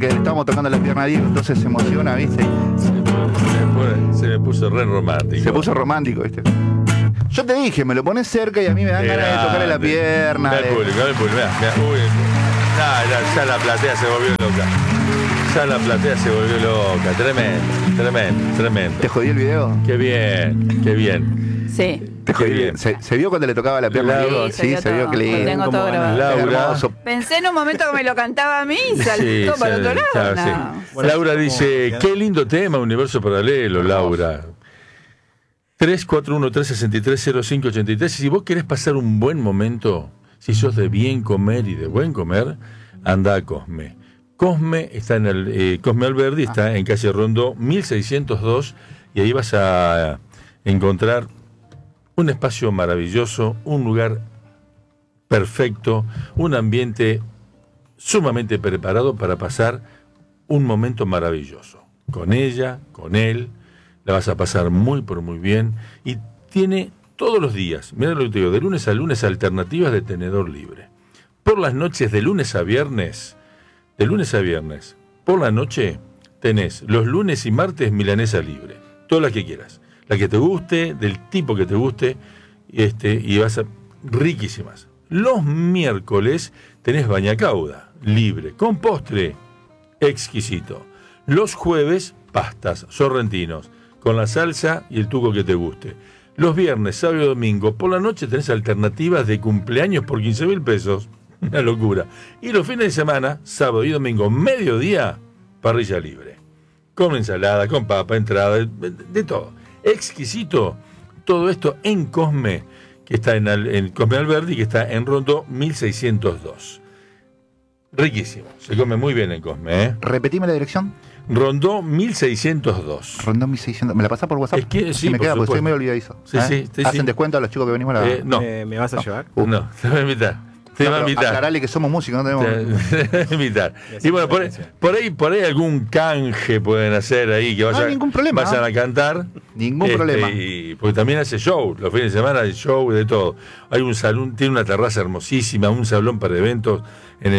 porque le estábamos tocando la pierna a Diego, entonces se emociona, ¿viste? Se me puso re romántico. Se puso romántico, ¿viste? Yo te dije, me lo pones cerca y a mí me dan ganas de tocarle la pierna. Mirá el público, mirá. Uy, ya la platea se volvió loca. Ya la platea se volvió loca. Tremendo. ¿Te jodí el video? Qué bien. Sí. Te jodí bien. ¿Se vio cuando le tocaba la pierna a Diego? Sí, se vio que lindo. lo tengo todo grabado. Laura. Pensé en un momento que me lo cantaba a mí y saltó para el otro lado. Claro, no. sí. Bueno, Laura dice, qué lindo tema, Universo Paralelo, Laura. 341-363-0583. Si vos querés pasar un buen momento, si sos de bien comer y de buen comer, anda a Cosme. Cosme está en el Cosme Alberdi, está en calle Rondó 1602, y ahí vas a encontrar un espacio maravilloso, un lugar perfecto, un ambiente sumamente preparado para pasar un momento maravilloso. Con ella, con él, la vas a pasar muy pero muy bien, y tiene todos los días, mirá lo que te digo, de lunes a lunes, alternativas de tenedor libre. Por las noches, de lunes a viernes, por la noche tenés los lunes y martes milanesa libre, todas las que quieras, la que te guste, del tipo que te guste, y vas a riquísimas. Los miércoles tenés bañacauda libre, con postre exquisito. Los jueves, pastas sorrentinos, con la salsa y el tuco que te guste. Los viernes, sábado y domingo, por la noche tenés alternativas de cumpleaños por 15.000 pesos. Una locura. Y los fines de semana, sábado y domingo, mediodía, parrilla libre. Con ensalada, con papa, entrada, de todo. Exquisito. Todo esto en Cosme, que está en Cosme Alberdi, que está en Rondó 1602. Riquísimo. Se come muy bien en Cosme, ¿eh? Repetime la dirección. Rondó 1602. Rondó 1600. ¿Me la pasás por WhatsApp? Es que, sí, me queda, porque supuesto. soy medio olvidadizo. Sí. ¿Hacen descuento a los chicos que venimos a la... No. ¿Me vas a llevar? No, te voy a invitar. Te va a invitar. Aclarale que somos músicos, no tenemos... Te voy a invitar. Y bueno, por ahí algún canje pueden hacer ahí, que vayan, ningún problema, vayan a cantar. Ningún problema. Porque también hace show, los fines de semana hay show y de todo. Hay un salón, tiene una terraza hermosísima, un salón para eventos en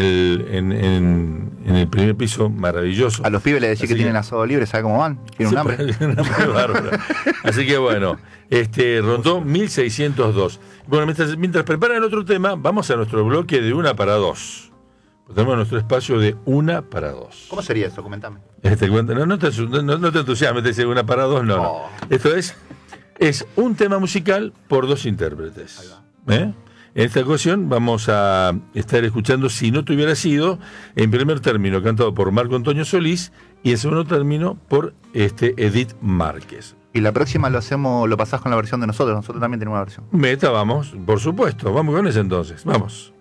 el primer piso, maravilloso. A los pibes les decís que tienen asado libre, ¿sabe cómo van? Tienen un hambre. Un hambre bárbaro. Así que bueno, Rondó 1602. Bueno, mientras preparan el otro tema, vamos a nuestro bloque de 1 para 2. Tenemos nuestro espacio de 1 para 2. ¿Cómo sería eso? Comentame. No te entusiasmes, te dice 1 para 2, no. Oh. Esto es un tema musical por 2 intérpretes. En esta ocasión vamos a estar escuchando Si no te hubiera sido, en primer término cantado por Marco Antonio Solís y en segundo término por Edith Márquez. Y la próxima lo pasás con la versión de nosotros también tenemos una versión. Vamos, por supuesto, vamos con ese entonces, vamos.